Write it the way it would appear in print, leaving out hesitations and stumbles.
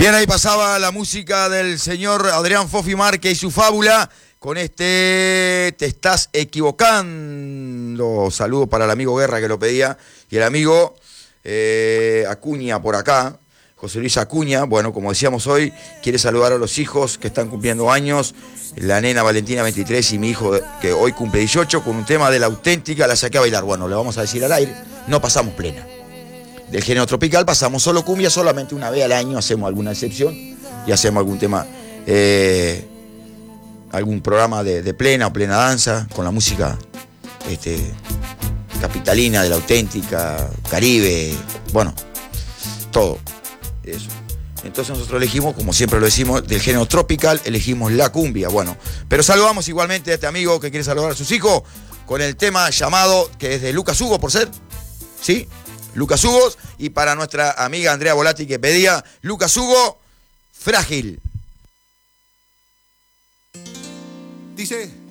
Bien, ahí pasaba la música del señor Adrián Fofi Márquez y su fábula con este Te estás equivocando. Saludo para el amigo Guerra que lo pedía y el amigo Acuña por acá, José Luis Acuña. Bueno, como decíamos hoy, quiere saludar a los hijos que están cumpliendo años, la nena Valentina 23 y mi hijo que hoy cumple 18, con un tema de La Auténtica, la saqué a bailar. Bueno, le vamos a decir al aire, no pasamos plena. Del género tropical pasamos solo cumbia, solamente una vez al año hacemos alguna excepción y hacemos algún tema, algún programa de plena o plena danza con la música capitalina, de La Auténtica, Caribe, bueno, todo eso. Entonces nosotros elegimos, como siempre lo decimos, del género tropical, elegimos la cumbia, bueno. Pero saludamos igualmente a este amigo que quiere saludar a sus hijos con el tema llamado, que es de Lucas Hugo, por ser, ¿sí? Lucas Hugo, y para nuestra amiga Andrea Volati que pedía Lucas Hugo, Frágil. Dice...